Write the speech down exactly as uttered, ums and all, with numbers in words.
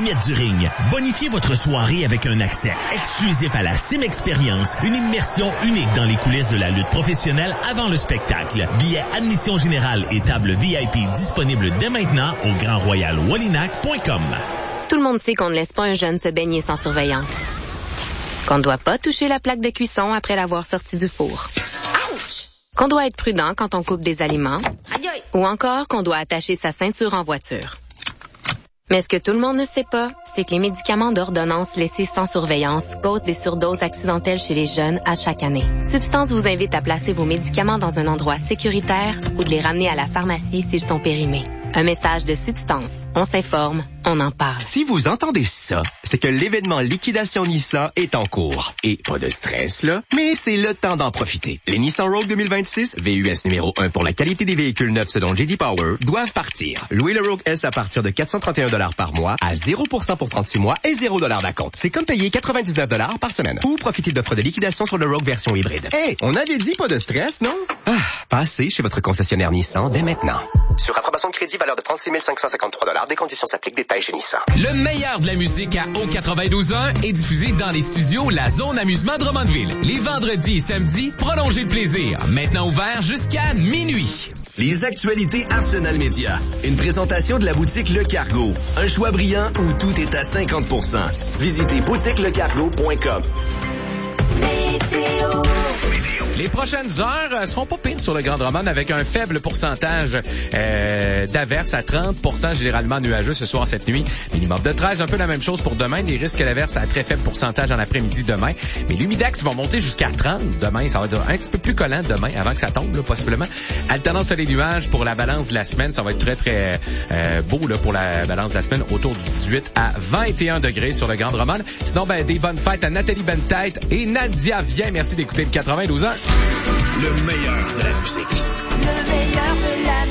limites du ring. Bonifiez votre soirée avec un accès exclusif à la Sim Experience, une immersion unique dans les coulisses de la lutte professionnelle avant le spectacle. Billets admission générale et table V I P disponibles dès maintenant au grand royal wallinac point com. Tout le monde sait qu'on ne laisse pas un jeune se baigner sans surveillance. Qu'on ne doit pas toucher la plaque de cuisson après l'avoir sorti du four. Ouch! Qu'on doit être prudent quand on coupe des aliments. Aïe aïe! Ou encore qu'on doit attacher sa ceinture en voiture. Mais ce que tout le monde ne sait pas, c'est que les médicaments d'ordonnance laissés sans surveillance causent des surdoses accidentelles chez les jeunes à chaque année. Substance vous invite à placer vos médicaments dans un endroit sécuritaire ou de les ramener à la pharmacie s'ils sont périmés. Un message de Substance. On s'informe, on en parle. Si vous entendez ça, c'est que l'événement Liquidation Nissan est en cours. Et pas de stress, là, mais c'est le temps d'en profiter. Les Nissan Rogue deux mille vingt-six, V U S numéro un pour la qualité des véhicules neufs selon J D Power, doivent partir. Louez le Rogue S à partir de quatre cent trente et un dollars par mois, à zéro pour cent pour trente-six mois et zéro dollars d'acompte. C'est comme payer quatre-vingt-dix-neuf dollars par semaine. Ou profitez d'offres de liquidation sur le Rogue version hybride. Hey, on avait dit pas de stress, non? Ah, passez chez votre concessionnaire Nissan dès maintenant. Sur approbation de crédit, valeur de trente-six mille cinq cent cinquante-trois dollars. Des conditions s'appliquent. Détails chez Nissan. Le meilleur de la musique à O quatre-vingt-douze un est diffusé dans les studios La Zone Amusement Drummondville. Les vendredis et samedis, prolongez le plaisir. Maintenant ouvert jusqu'à minuit. Les actualités Arsenal Média. Une présentation de la boutique Le Cargo. Un choix brillant où tout est à cinquante pour cent. Visitez boutique le cargo point com. Météo. Les prochaines heures euh, seront pas pires sur le Grand Drummond avec un faible pourcentage euh, d'averses à trente pour cent généralement nuageux ce soir, cette nuit. Minimum de treize, un peu la même chose pour demain. Des risques d'averses à très faible pourcentage en après-midi demain. Mais l'humidex va monter jusqu'à trente demain. Ça va être un petit peu plus collant demain avant que ça tombe, là, possiblement. Alternance sur les nuages pour la balance de la semaine. Ça va être très, très euh, beau là, pour la balance de la semaine, autour du dix-huit à vingt et un degrés sur le Grand Drummond. Sinon, ben, des bonnes fêtes à Nathalie Bentête et Nadia Vien. Merci d'écouter le quatre-vingt-douze ans. Le meilleur de la musique. Le meilleur de la